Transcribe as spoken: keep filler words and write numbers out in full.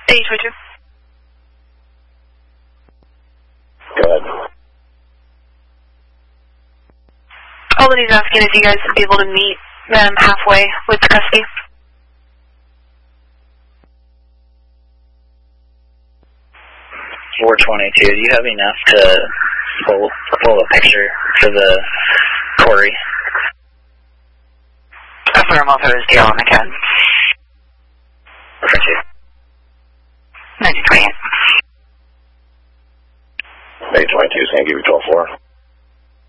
eight twenty-two. Go ahead. All that he's asking is you guys to be able to meet them halfway with the custody. four twenty-two, do you have enough to pull, pull a picture for the Corey? A thermal for his deal on the C A D. Perfect. nineteen twenty-eight. eight twenty-two is going to give you twelve four.